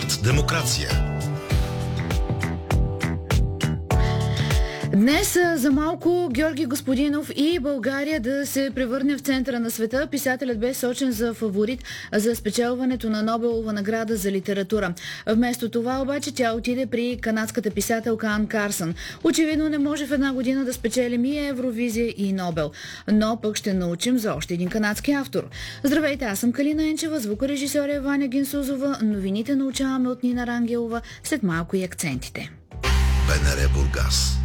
Арт-демокрация. Днес за малко Георги Господинов и България да се превърне в центъра на света. Писателят бе сочен за фаворит за спечелването на Нобелова награда за литература. Вместо това обаче тя отиде при канадската писателка Ан Карсън. Очевидно не може в една година да спечелим и Евровизия и Нобел. Но пък ще научим за още един канадски автор. Здравейте, аз съм Калина Енчева, звукорежисьор е Ваня Гинсузова. Новините научаваме от Нина Рангелова, след малко и акцентите. БНР Бургас.